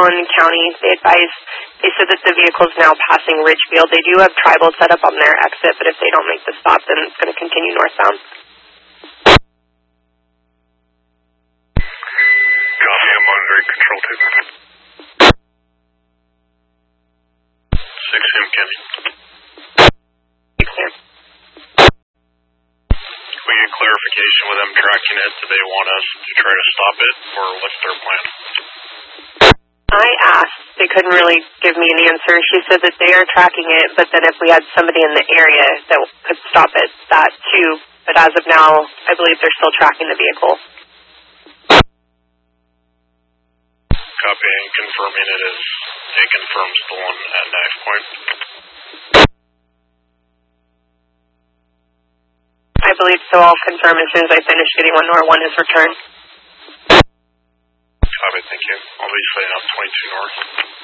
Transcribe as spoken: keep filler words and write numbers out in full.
Allen County, they advised, they said that the vehicle is now passing Ridgefield. They do have tribal set up on their exit, but if they don't make the stop, then it's going to continue northbound. Copy, I'm monitoring control two. six M, Kenny. six M. We get clarification with them tracking it. Do they want us to try to stop it, or what's their plan? I asked. They couldn't really give me an answer. She said that they are tracking it, but then if we had somebody in the area that could stop it, that too. But as of now, I believe they're still tracking the vehicle. Copy, and confirming it is, it confirms the one at knife point. I believe so. I'll confirm as soon as I finish getting one nor one is returned. Copy, thank you. I'll be setting up twenty-two north.